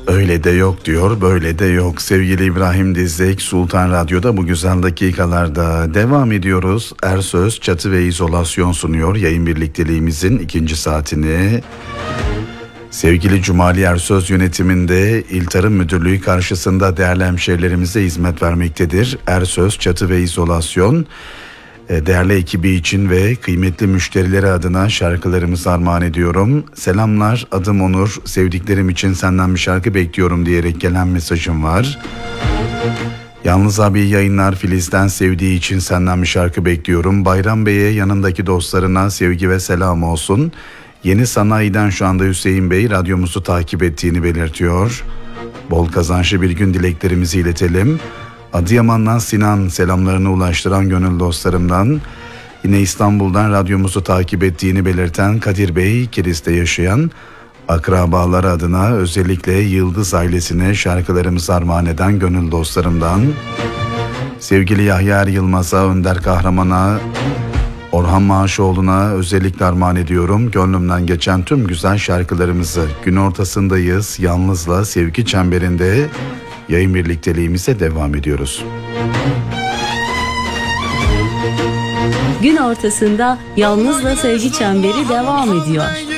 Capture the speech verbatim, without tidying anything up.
Öyle de yok diyor, böyle de yok. Sevgili İbrahim Dizdek, Sultan Radyo'da bu güzel dakikalarda devam ediyoruz. Ersöz Çatı ve İzolasyon sunuyor yayın birlikteliğimizin ikinci saatini. Sevgili Cumali Ersöz yönetiminde İl Tarım Müdürlüğü karşısında değerli hemşehrilerimize hizmet vermektedir. Ersöz Çatı ve İzolasyon. Değerli ekibi için ve kıymetli müşterileri adına şarkılarımızı armağan ediyorum. Selamlar, adım Onur, sevdiklerim için senden bir şarkı bekliyorum diyerek gelen mesajım var. Yalnız abi yayınlar, Filiz'den sevdiği için senden bir şarkı bekliyorum. Bayram Bey'e, yanındaki dostlarına sevgi ve selam olsun. Yeni Sanayi'den şu anda Hüseyin Bey radyomuzu takip ettiğini belirtiyor. Bol kazançlı bir gün dileklerimizi iletelim. Adıyaman'dan Sinan selamlarını ulaştıran gönül dostlarımdan, yine İstanbul'dan radyomuzu takip ettiğini belirten Kadir Bey, Kilis'te yaşayan akrabalar adına özellikle Yıldız ailesine şarkılarımızı armağan eden gönül dostlarımdan, sevgili Yahya Er Yılmaz'a, Önder Kahraman'a, Orhan Maaşoğlu'na özellikle armağan ediyorum. Gönlümden geçen tüm güzel şarkılarımızı. Gün ortasındayız, yalnızla sevgi çemberinde yayın birlikteliğimize devam ediyoruz. Gün ortasında yalnızla sevgi çemberi devam ediyor.